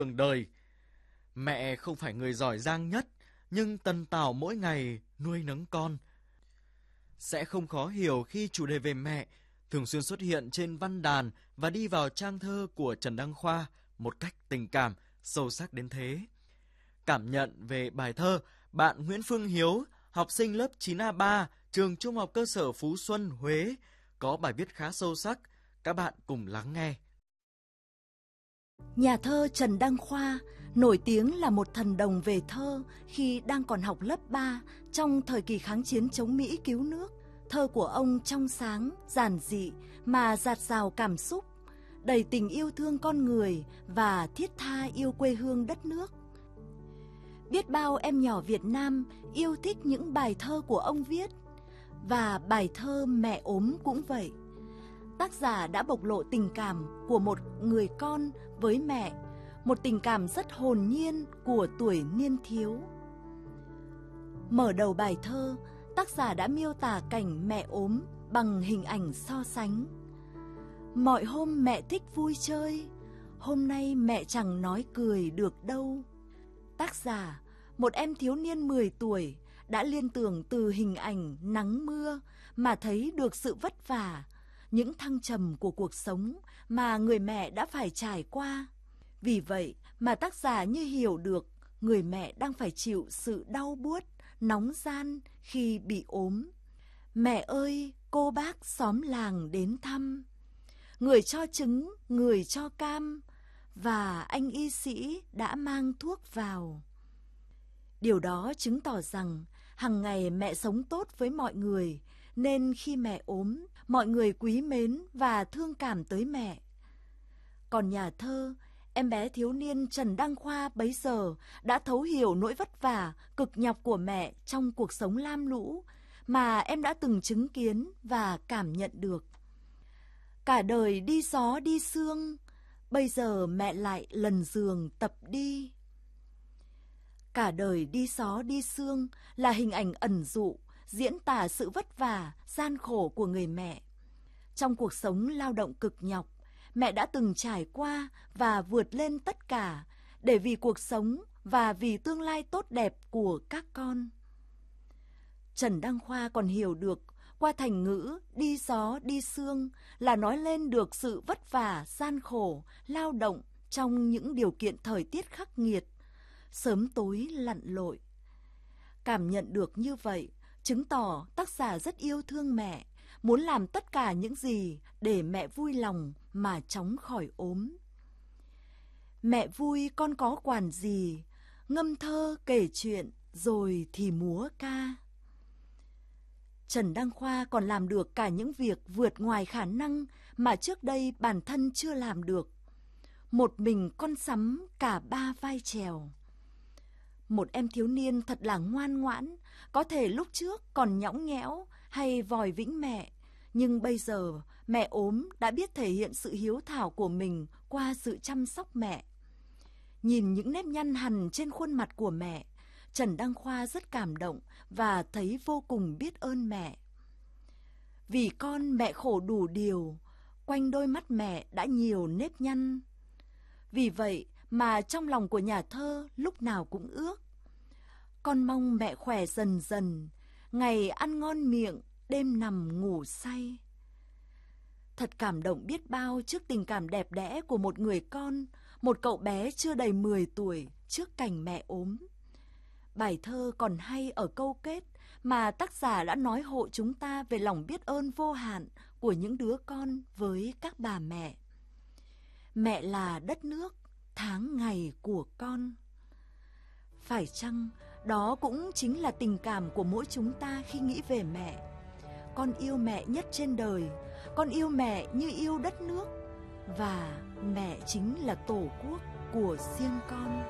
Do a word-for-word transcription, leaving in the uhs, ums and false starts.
đường đời. Mẹ không phải người giỏi giang nhất, nhưng Tân Tảo mỗi ngày nuôi nấng con. Sẽ không khó hiểu khi chủ đề về mẹ thường xuyên xuất hiện trên văn đàn và đi vào trang thơ của Trần Đăng Khoa một cách tình cảm, sâu sắc đến thế. Cảm nhận về bài thơ, bạn Nguyễn Phương Hiếu, học sinh lớp chín A ba, trường Trung học cơ sở Phú Xuân, Huế, có bài viết khá sâu sắc. Các bạn cùng lắng nghe. Nhà thơ Trần Đăng Khoa nổi tiếng là một thần đồng về thơ khi đang còn học lớp ba trong thời kỳ kháng chiến chống Mỹ cứu nước. Thơ của ông trong sáng, giản dị mà dạt dào cảm xúc, đầy tình yêu thương con người và thiết tha yêu quê hương đất nước. Biết bao em nhỏ Việt Nam yêu thích những bài thơ của ông viết, và bài thơ Mẹ ốm cũng vậy. Tác giả đã bộc lộ tình cảm của một người con với mẹ, một tình cảm rất hồn nhiên của tuổi niên thiếu. Mở đầu bài thơ, tác giả đã miêu tả cảnh mẹ ốm bằng hình ảnh so sánh. Mọi hôm mẹ thích vui chơi, hôm nay mẹ chẳng nói cười được đâu. Tác giả, một em thiếu niên mười tuổi, đã liên tưởng từ hình ảnh nắng mưa mà thấy được sự vất vả, những thăng trầm của cuộc sống mà người mẹ đã phải trải qua. Vì vậy mà tác giả như hiểu được người mẹ đang phải chịu sự đau buốt, nóng gian khi bị ốm. Mẹ ơi, cô bác xóm làng đến thăm, người cho trứng, người cho cam, và anh y sĩ đã mang thuốc vào. Điều đó chứng tỏ rằng hằng ngày mẹ sống tốt với mọi người, nên khi mẹ ốm, mọi người quý mến và thương cảm tới mẹ. Còn nhà thơ, em bé thiếu niên Trần Đăng Khoa bấy giờ đã thấu hiểu nỗi vất vả, cực nhọc của mẹ trong cuộc sống lam lũ mà em đã từng chứng kiến và cảm nhận được. Cả đời đi gió đi sương, bây giờ mẹ lại lần giường tập đi. Cả đời đi gió đi sương là hình ảnh ẩn dụ, diễn tả sự vất vả, gian khổ của người mẹ. Trong cuộc sống lao động cực nhọc, mẹ đã từng trải qua và vượt lên tất cả để vì cuộc sống và vì tương lai tốt đẹp của các con. Trần Đăng Khoa còn hiểu được qua thành ngữ đi gió đi sương là nói lên được sự vất vả, gian khổ, lao động trong những điều kiện thời tiết khắc nghiệt, sớm tối lặn lội. Cảm nhận được như vậy, chứng tỏ tác giả rất yêu thương mẹ, muốn làm tất cả những gì để mẹ vui lòng mà chóng khỏi ốm. Mẹ vui con có quản gì, ngâm thơ kể chuyện rồi thì múa ca. Trần Đăng Khoa còn làm được cả những việc vượt ngoài khả năng mà trước đây bản thân chưa làm được. Một mình con sắm cả ba vai chèo. Một em thiếu niên thật là ngoan ngoãn, có thể lúc trước còn nhõng nhẽo hay vòi vĩnh mẹ, nhưng bây giờ mẹ ốm đã biết thể hiện sự hiếu thảo của mình qua sự chăm sóc mẹ. Nhìn những nếp nhăn hằn trên khuôn mặt của mẹ, Trần Đăng Khoa rất cảm động và thấy vô cùng biết ơn mẹ. Vì con mẹ khổ đủ điều, quanh đôi mắt mẹ đã nhiều nếp nhăn. Vì vậy mà trong lòng của nhà thơ lúc nào cũng ước: con mong mẹ khỏe dần dần, ngày ăn ngon miệng, đêm nằm ngủ say. Thật cảm động biết bao trước tình cảm đẹp đẽ của một người con, một cậu bé chưa đầy mười tuổi trước cảnh mẹ ốm. Bài thơ còn hay ở câu kết mà tác giả đã nói hộ chúng ta về lòng biết ơn vô hạn của những đứa con với các bà mẹ. Mẹ là đất nước, tháng ngày của con. Phải chăng đó cũng chính là tình cảm của mỗi chúng ta khi nghĩ về mẹ? Con yêu mẹ nhất trên đời, con yêu mẹ như yêu đất nước, và mẹ chính là tổ quốc của riêng con.